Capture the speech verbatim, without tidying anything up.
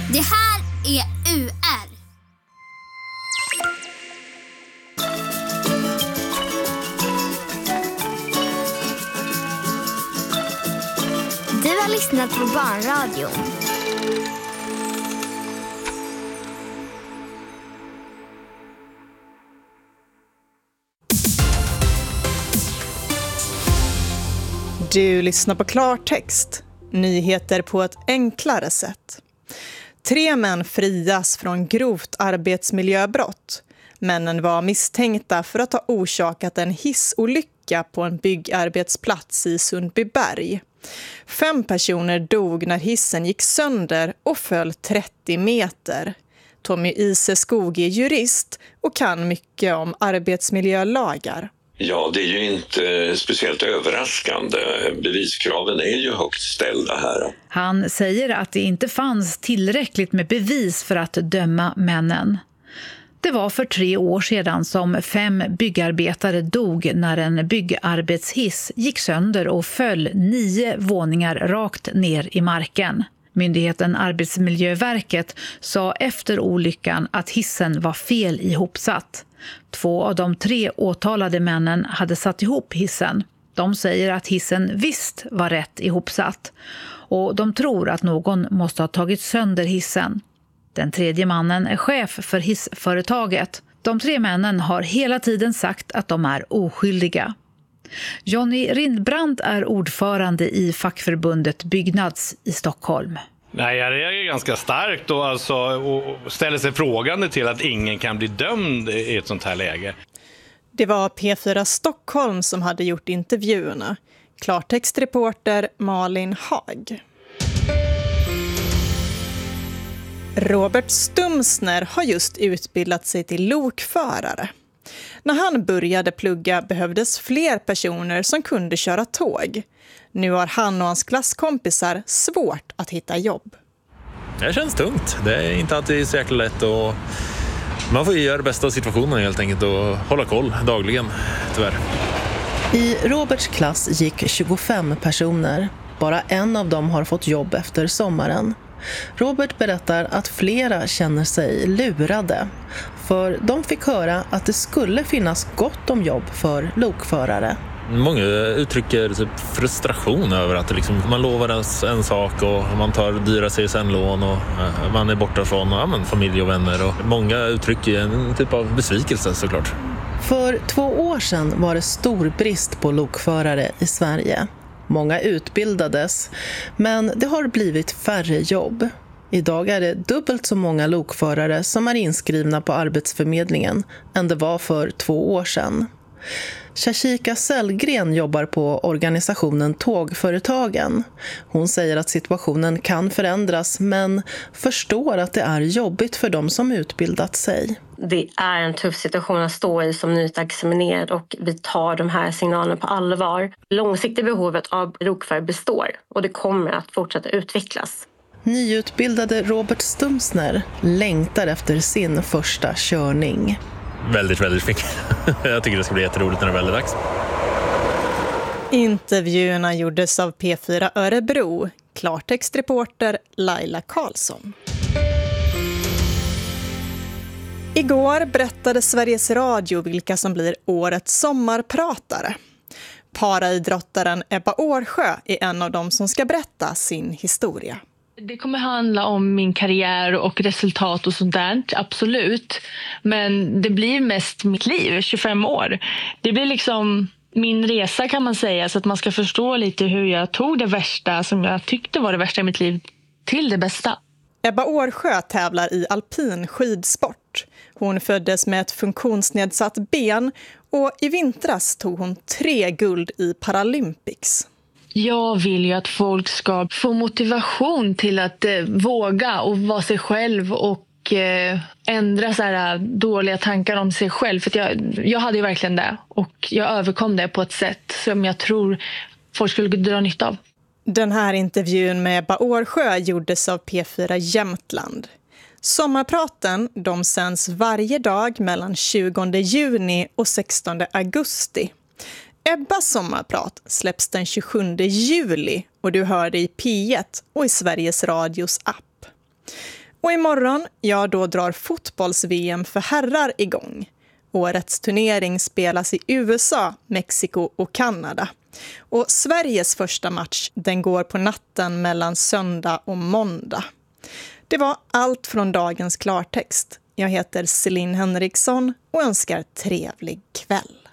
Det här är U R. Du har lyssnat på Barnradion. Du lyssnar på Klartext. Nyheter på ett enklare sätt. Tre män frias från grovt arbetsmiljöbrott. Männen var misstänkta för att ha orsakat en hissolycka på en byggarbetsplats i Sundbyberg. Fem personer dog när hissen gick sönder och föll trettio meter. Tommy Iseskog är jurist och kan mycket om arbetsmiljölagar. Ja, det är ju inte speciellt överraskande. Beviskraven är ju högt ställda här. Han säger att det inte fanns tillräckligt med bevis för att döma männen. Det var för tre år sedan som fem byggarbetare dog när en byggarbetshiss gick sönder och föll nio våningar rakt ner i marken. Myndigheten Arbetsmiljöverket sa efter olyckan att hissen var fel ihopsatt. Två av de tre åtalade männen hade satt ihop hissen. De säger att hissen visst var rätt ihopsatt och de tror att någon måste ha tagit sönder hissen. Den tredje mannen är chef för hissföretaget. De tre männen har hela tiden sagt att de är oskyldiga. Johnny Rindbrandt är ordförande i fackförbundet Byggnads i Stockholm. Nej, jag reagerar ganska starkt och, alltså, och ställer sig frågande till att ingen kan bli dömd i ett sånt här läge. Det var P fyra Stockholm som hade gjort intervjuerna. Klartextreporter Malin Hag. Robert Stumsner har just utbildat sig till lokförare. När han började plugga behövdes fler personer som kunde köra tåg. Nu har han och hans klasskompisar svårt att hitta jobb. Det känns tungt. Det är inte alltid så jäkla lätt och man får ju göra det bästa av situationen helt enkelt och hålla koll dagligen, tyvärr. I Roberts klass gick tjugofem personer. Bara en av dem har fått jobb efter sommaren. Robert berättar att flera känner sig lurade. För de fick höra att det skulle finnas gott om jobb för lokförare. Många uttrycker typ frustration över att det liksom, man lovar en, en sak och man tar dyra C S N-lån och eh, man är borta från ja, men, familj och vänner. Och många uttrycker en typ av besvikelse såklart. För två år sedan var det stor brist på lokförare i Sverige. Många utbildades, men det har blivit färre jobb. Idag är det dubbelt så många lokförare som är inskrivna på Arbetsförmedlingen än det var för två år sedan. Shashika Sellgren jobbar på organisationen Tågföretagen. Hon säger att situationen kan förändras men förstår att det är jobbigt för de som utbildat sig. Det är en tuff situation att stå i som nyutexaminerad och vi tar de här signalerna på allvar. Långsiktiga behovet av lokförare består och det kommer att fortsätta utvecklas. Nyutbildade Robert Stumsner längtar efter sin första körning. Väldigt, väldigt mycket. Jag tycker det ska bli jätteroligt när det väl är dags. Intervjuerna gjordes av P fyra Örebro. Klartextreporter Laila Karlsson. Igår berättade Sveriges Radio vilka som blir årets sommarpratare. Paraidrottaren Ebba Årsjö är en av dem som ska berätta sin historia. Det kommer handla om min karriär och resultat och sånt där, absolut. Men det blir mest mitt liv, tjugofem år. Det blir liksom min resa kan man säga, så att man ska förstå lite hur jag tog det värsta som jag tyckte var det värsta i mitt liv till det bästa. Ebba Årsjö tävlar i alpin skidsport. Hon föddes med ett funktionsnedsatt ben och i vintras tog hon tre guld i Paralympics. Jag vill ju att folk ska få motivation till att eh, våga och vara sig själv och eh, ändra så här dåliga tankar om sig själv. För att jag, jag hade ju verkligen det och jag överkom det på ett sätt som jag tror folk skulle dra nytta av. Den här intervjun med Ebba Årsjö gjordes av P fyra Jämtland. Sommarpraten de sänds varje dag mellan tjugonde juni och sextonde augusti. Ebbas sommarprat släpps den tjugosjunde juli och du hör det i P ett och i Sveriges Radios app. Och imorgon, ja då drar fotbolls-V M för herrar igång. Årets turnering spelas i U S A, Mexiko och Kanada. Och Sveriges första match, den går på natten mellan söndag och måndag. Det var allt från dagens klartext. Jag heter Celine Henriksson och önskar trevlig kväll.